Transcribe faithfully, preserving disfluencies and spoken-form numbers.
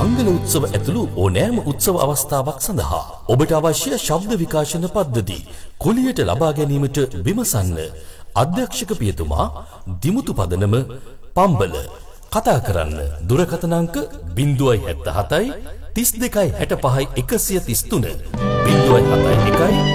මංගල උත්සව ඇතුළු ඕනෑම උත්සව අවස්ථාවක් සඳහා ඔබට අවශ්‍ය ශබ්ද විකාශන පද්ධති කුලියට ලබා ගැනීමට විමසන්න. අධ්‍යක්ෂක පියතුමා දිමුතු පදනම පම්බල. කතා කරන්න දුරකථන අංක ज़ीरो सात सात තිස් දෙකයි හැට පහයි එකසිය තිස් තුන ज़ीरो सात सात එකයි